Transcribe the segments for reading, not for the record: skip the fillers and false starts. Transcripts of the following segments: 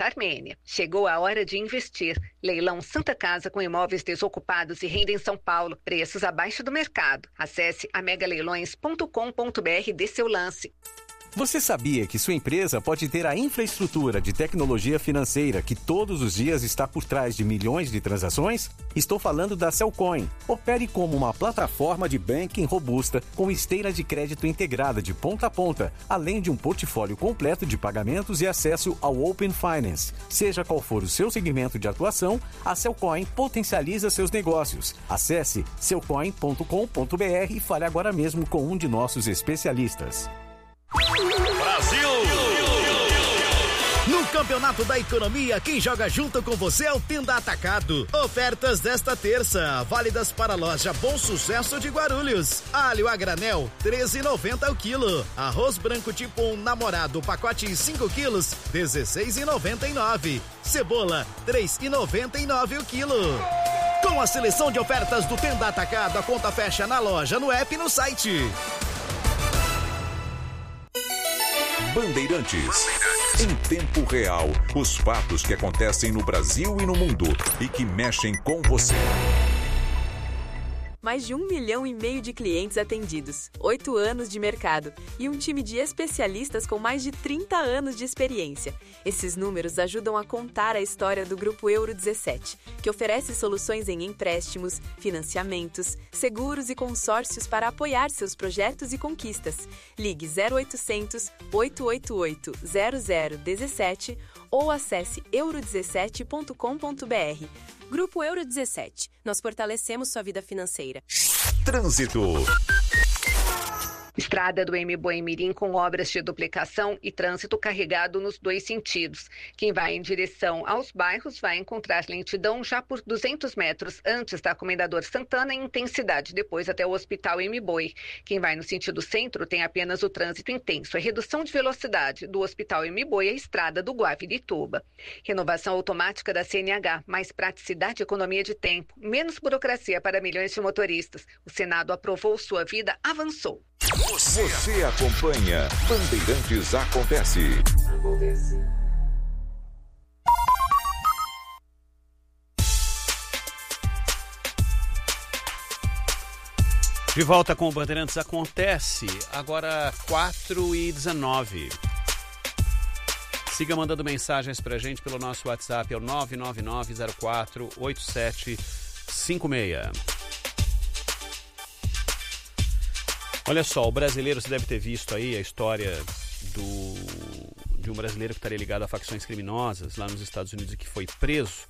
Armênia. Chegou a hora de investir. Leilão Santa Casa com imóveis desocupados e renda em São Paulo. Preços abaixo do mercado. Acesse amegaleilões.com.br e dê seu lance. Você sabia que sua empresa pode ter a infraestrutura de tecnologia financeira que todos os dias está por trás de milhões de transações? Estou falando da Cellcoin. Opere como uma plataforma de banking robusta com esteira de crédito integrada de ponta a ponta, além de um portfólio completo de pagamentos e acesso ao Open Finance. Seja qual for o seu segmento de atuação, a Cellcoin potencializa seus negócios. Acesse cellcoin.com.br e fale agora mesmo com um de nossos especialistas. Brasil! No Campeonato da Economia, quem joga junto com você é o Tenda Atacado. Ofertas desta terça, válidas para a loja Bom Sucesso de Guarulhos. Alho a granel, R$13,90 o quilo. Arroz branco tipo 1 namorado, pacote 5 quilos, R$16,99. Cebola, R$3,99 o quilo. Com a seleção de ofertas do Tenda Atacado, a conta fecha na loja, no app e no site. Bandeirantes. Em tempo real, os fatos que acontecem no Brasil e no mundo e que mexem com você. Mais de 1,5 milhão de clientes atendidos, 8 anos de mercado e um time de especialistas com mais de 30 anos de experiência. Esses números ajudam a contar a história do Grupo Euro 17, que oferece soluções em empréstimos, financiamentos, seguros e consórcios para apoiar seus projetos e conquistas. Ligue 0800 888 0017 ou acesse euro17.com.br. Grupo Euro 17. Nós fortalecemos sua vida financeira. Trânsito. Estrada do Embu-Mirim com obras de duplicação e trânsito carregado nos dois sentidos. Quem vai em direção aos bairros vai encontrar lentidão já por 200 metros antes da Comendador Santana em intensidade, depois até o Hospital Mboi. Quem vai no sentido centro tem apenas o trânsito intenso. É redução de velocidade do Hospital Mboi à estrada do Guavirituba. Renovação automática da CNH, mais praticidade e economia de tempo, menos burocracia para milhões de motoristas. O Senado aprovou, sua vida avançou. Você acompanha Bandeirantes Acontece. De volta com o Bandeirantes Acontece, agora 4h19. Siga mandando mensagens pra gente pelo nosso WhatsApp, é o 999048756. Olha só, o brasileiro, você deve ter visto aí a história de um brasileiro que estaria ligado a facções criminosas lá nos Estados Unidos e que foi preso.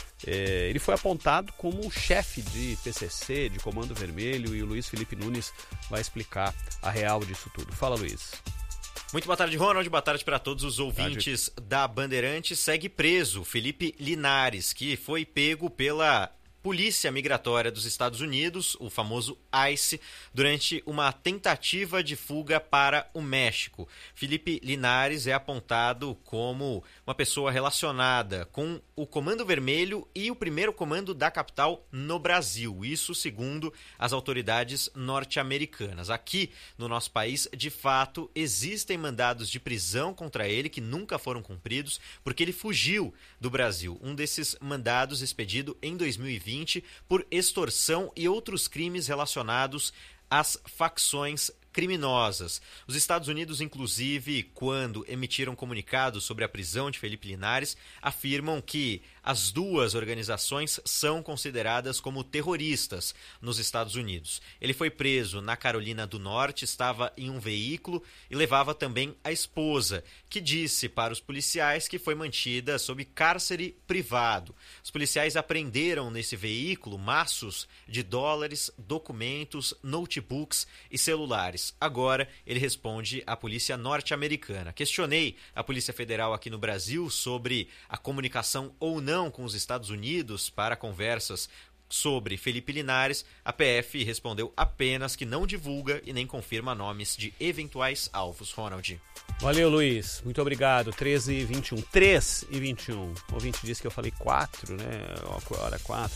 Ele foi apontado como o chefe de PCC, de Comando Vermelho, e o Luiz Felipe Nunes vai explicar a real disso tudo. Fala, Luiz. Muito boa tarde, Ronald. Boa tarde para todos os ouvintes da Bandeirantes. Segue preso Felipe Linares, que foi pego pela Polícia Migratória dos Estados Unidos, o famoso ICE, durante uma tentativa de fuga para o México. Felipe Linares é apontado como uma pessoa relacionada com o Comando Vermelho e o primeiro comando da capital no Brasil. Isso segundo as autoridades norte-americanas. Aqui no nosso país, de fato, existem mandados de prisão contra ele que nunca foram cumpridos porque ele fugiu do Brasil. Um desses mandados expedido em 2020 por extorsão e outros crimes relacionados às facções criminosas. Os Estados Unidos, inclusive, quando emitiram comunicados sobre a prisão de Felipe Linares, afirmam que as duas organizações são consideradas como terroristas nos Estados Unidos. Ele foi preso na Carolina do Norte, estava em um veículo e levava também a esposa, que disse para os policiais que foi mantida sob cárcere privado. Os policiais apreenderam nesse veículo maços de dólares, documentos, notebooks e celulares. Agora ele responde à polícia norte-americana. Questionei a Polícia Federal aqui no Brasil sobre a comunicação ou não com os Estados Unidos para conversas sobre Felipe Linares. A PF respondeu apenas que não divulga e nem confirma nomes de eventuais alvos. Ronald. Valeu, Luiz. Muito obrigado. 13h21. 3h21. O ouvinte disse que eu falei 4, né? Hora 4.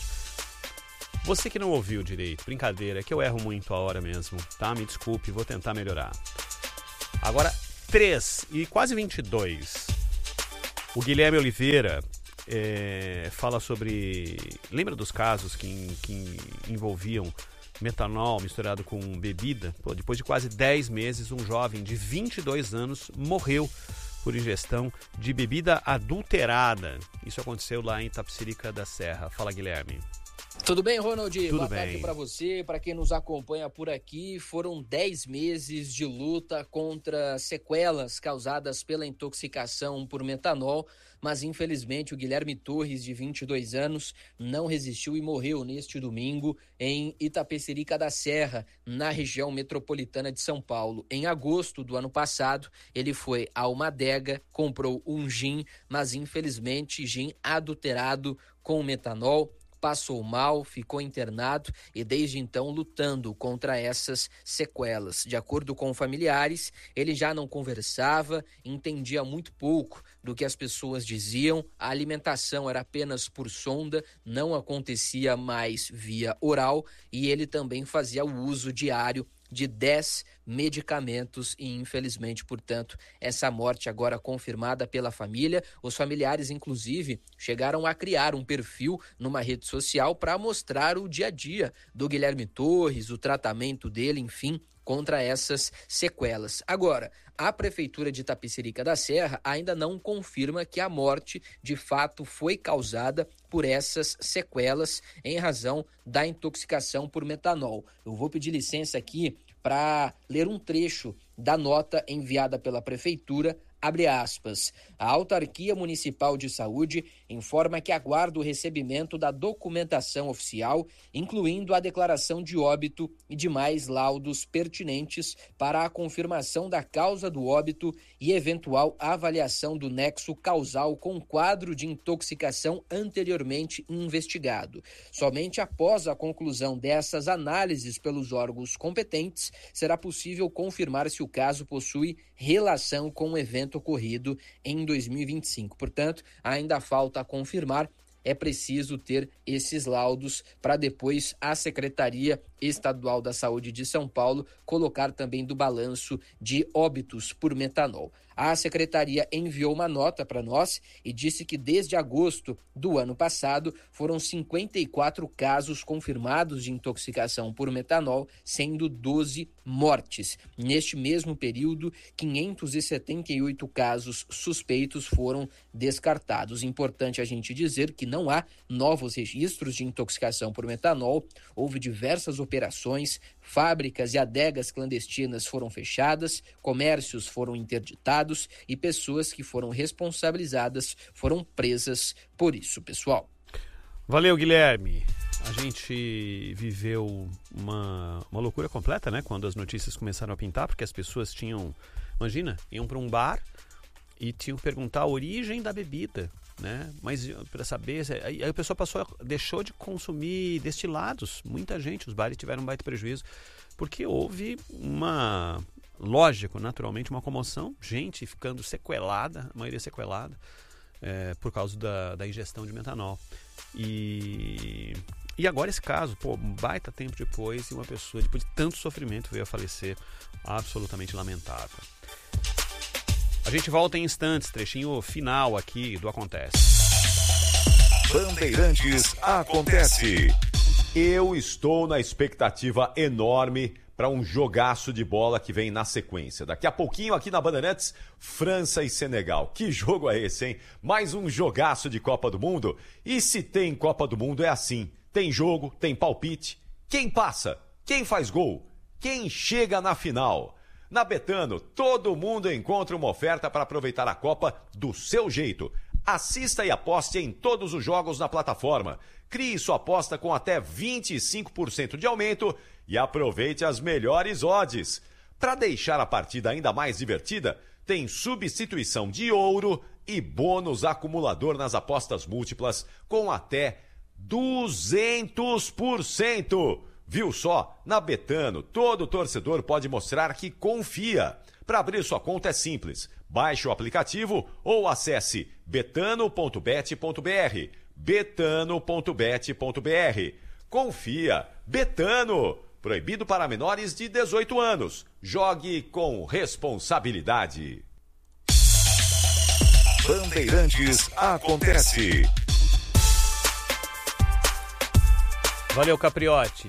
Você que não ouviu direito, brincadeira, é que eu erro muito a hora mesmo, tá? Me desculpe, vou tentar melhorar. Agora, 3 e quase 22. O Guilherme Oliveira fala sobre... Lembra dos casos que envolviam metanol misturado com bebida? Pô, depois de quase 10 meses, um jovem de 22 anos morreu por ingestão de bebida adulterada. Isso aconteceu lá em Itapecerica da Serra. Fala, Guilherme. Tudo bem, Ronald? Tudo Boa bem. tarde para você, para quem nos acompanha por aqui. Foram 10 meses de luta contra sequelas causadas pela intoxicação por metanol, mas infelizmente o Guilherme Torres, de 22 anos, não resistiu e morreu neste domingo em Itapecerica da Serra, na região metropolitana de São Paulo. Em agosto do ano passado, ele foi a uma adega, comprou um gin, mas infelizmente gin adulterado com metanol. Passou mal, ficou internado e desde então lutando contra essas sequelas. De acordo com familiares, ele já não conversava, entendia muito pouco do que as pessoas diziam, a alimentação era apenas por sonda, não acontecia mais via oral e ele também fazia o uso diário de 10 medicamentos e, infelizmente, portanto, essa morte agora confirmada pela família. Os familiares, inclusive, chegaram a criar um perfil numa rede social para mostrar o dia a dia do Guilherme Torres, o tratamento dele, enfim, contra essas sequelas. Agora, a Prefeitura de Itapecerica da Serra ainda não confirma que a morte de fato foi causada por essas sequelas em razão da intoxicação por metanol. Eu vou pedir licença aqui para ler um trecho da nota enviada pela Prefeitura. Abre aspas. A Autarquia Municipal de Saúde informa que aguarda o recebimento da documentação oficial, incluindo a declaração de óbito e demais laudos pertinentes para a confirmação da causa do óbito e eventual avaliação do nexo causal com quadro de intoxicação anteriormente investigado. Somente após a conclusão dessas análises pelos órgãos competentes, será possível confirmar se o caso possui relação com o evento ocorrido em 2025. Portanto, ainda falta confirmar, é preciso ter esses laudos para depois a Secretaria Estadual da Saúde de São Paulo colocar também do balanço de óbitos por metanol. A Secretaria enviou uma nota para nós e disse que desde agosto do ano passado foram 54 casos confirmados de intoxicação por metanol, sendo 12 mortes. Neste mesmo período, 578 casos suspeitos foram descartados. Importante a gente dizer que não há novos registros de intoxicação por metanol. Houve diversas operações, fábricas e adegas clandestinas foram fechadas, comércios foram interditados e pessoas que foram responsabilizadas foram presas por isso, pessoal. Valeu, Guilherme. A gente viveu uma loucura completa, né? Quando as notícias começaram a pintar, porque as pessoas tinham... Imagina, iam para um bar e tinham que perguntar a origem da bebida, né? Mas para saber... Aí a pessoa deixou de consumir destilados. Muita gente, os bares tiveram um baita prejuízo, porque houve uma... Lógico, naturalmente, uma comoção, gente ficando sequelada, a maioria sequelada, por causa da ingestão de metanol. E agora esse caso, um baita tempo depois, e uma pessoa, depois de tanto sofrimento, veio a falecer, absolutamente lamentável. A gente volta em instantes, trechinho final aqui do Acontece. Bandeirantes Acontece. Eu estou na expectativa enorme para um jogaço de bola que vem na sequência. Daqui a pouquinho aqui na Bandeirantes, França e Senegal. Que jogo é esse, hein? Mais um jogaço de Copa do Mundo. E se tem Copa do Mundo é assim. Tem jogo, tem palpite. Quem passa? Quem faz gol? Quem chega na final? Na Betano, todo mundo encontra uma oferta para aproveitar a Copa do seu jeito. Assista e aposte em todos os jogos na plataforma. Crie sua aposta com até 25% de aumento e aproveite as melhores odds. Para deixar a partida ainda mais divertida, tem substituição de ouro e bônus acumulador nas apostas múltiplas com até 200%. Viu só? Na Betano, todo torcedor pode mostrar que confia. Para abrir sua conta é simples. Baixe o aplicativo ou acesse betano.bet.br. betano.bet.br. Confia. Betano. Proibido para menores de 18 anos. Jogue com responsabilidade. Bandeirantes acontece. Valeu, Capriotti.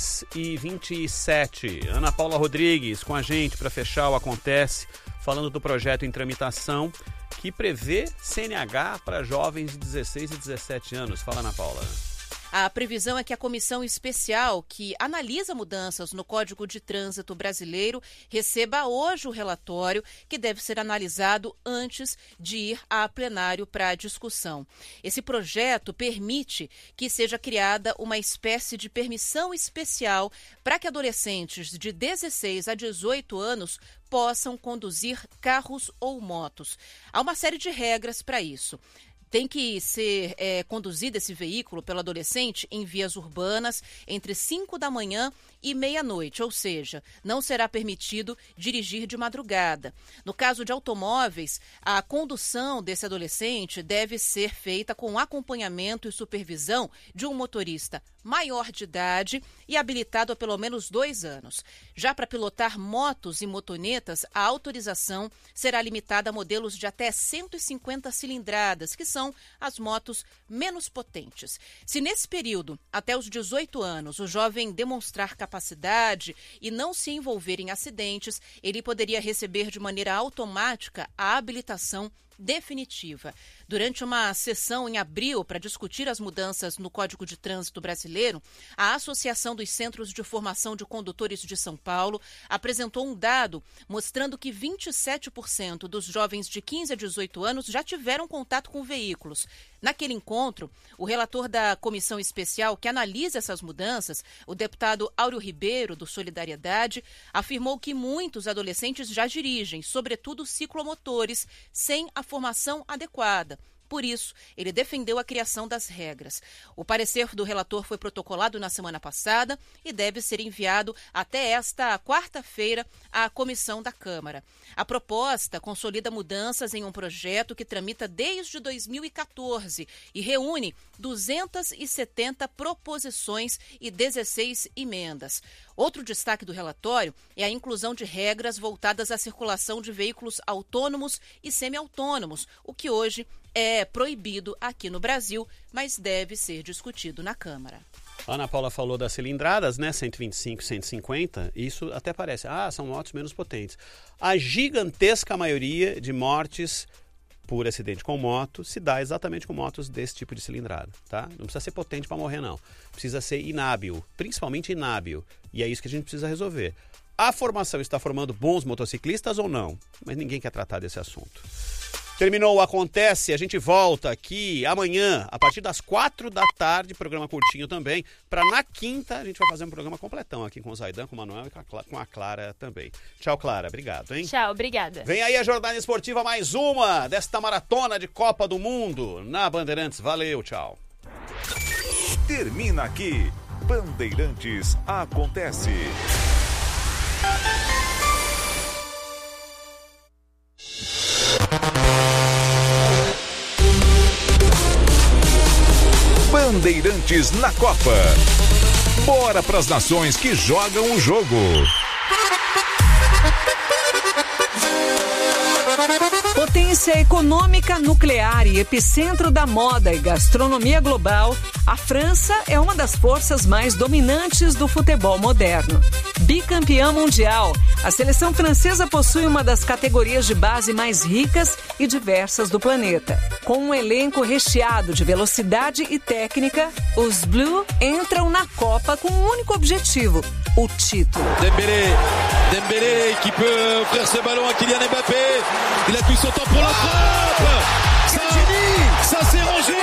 3h27. Ana Paula Rodrigues com a gente para fechar o Acontece, falando do projeto em tramitação que prevê CNH para jovens de 16 e 17 anos. Fala, Ana Paula. A previsão é que a comissão especial que analisa mudanças no Código de Trânsito brasileiro receba hoje o relatório, que deve ser analisado antes de ir a plenário para discussão. Esse projeto permite que seja criada uma espécie de permissão especial para que adolescentes de 16 a 18 anos possam conduzir carros ou motos. Há uma série de regras para isso. Tem que ser conduzido esse veículo pelo adolescente em vias urbanas entre 5 da manhã e meia-noite, ou seja, não será permitido dirigir de madrugada. No caso de automóveis, a condução desse adolescente deve ser feita com acompanhamento e supervisão de um motorista maior de idade e habilitado há pelo menos 2 anos. Já para pilotar motos e motonetas, a autorização será limitada a modelos de até 150 cilindradas, que são as motos menos potentes. Se nesse período, até os 18 anos, o jovem demonstrar capacidade e não se envolver em acidentes, ele poderia receber de maneira automática a habilitação definitiva. Durante uma sessão em abril para discutir as mudanças no Código de Trânsito brasileiro, a Associação dos Centros de Formação de Condutores de São Paulo apresentou um dado mostrando que 27% dos jovens de 15 a 18 anos já tiveram contato com veículos. Naquele encontro, o relator da comissão especial que analisa essas mudanças, o deputado Áureo Ribeiro, do Solidariedade, afirmou que muitos adolescentes já dirigem, sobretudo ciclomotores, sem a formação adequada. Por isso, ele defendeu a criação das regras. O parecer do relator foi protocolado na semana passada e deve ser enviado até esta quarta-feira à comissão da Câmara. A proposta consolida mudanças em um projeto que tramita desde 2014 e reúne 270 proposições e 16 emendas. Outro destaque do relatório é a inclusão de regras voltadas à circulação de veículos autônomos e semi-autônomos, o que hoje é proibido aqui no Brasil, mas deve ser discutido na Câmara. A Ana Paula falou das cilindradas, né? 125, 150. Isso até parece, são motos menos potentes. A gigantesca maioria de mortes por acidente com moto se dá exatamente com motos desse tipo de cilindrada, tá? Não precisa ser potente para morrer, não. Precisa ser inábil, principalmente inábil. E é isso que a gente precisa resolver. A formação está formando bons motociclistas ou não? Mas ninguém quer tratar desse assunto. Terminou o Acontece, a gente volta aqui amanhã, a partir das 4 da tarde, programa curtinho também, para na quinta a gente vai fazer um programa completão aqui com o Zaidan, com o Manuel e com a Clara também. Tchau, Clara, obrigado, hein? Tchau, obrigada. Vem aí a Jornada Esportiva, mais uma desta maratona de Copa do Mundo na Bandeirantes. Valeu, tchau. Termina aqui, Bandeirantes Acontece. Bandeirantes na Copa. Bora pras nações que jogam o jogo. Potência econômica nuclear e epicentro da moda e gastronomia global, a França é uma das forças mais dominantes do futebol moderno. Bicampeã mundial, a seleção francesa possui uma das categorias de base mais ricas e diversas do planeta. Com um elenco recheado de velocidade e técnica, os Bleus entram na Copa com um único objetivo: o título. Dembélé qui peut offrir ce ballon à Kylian Mbappé. Il appuie son temps pour la frappe.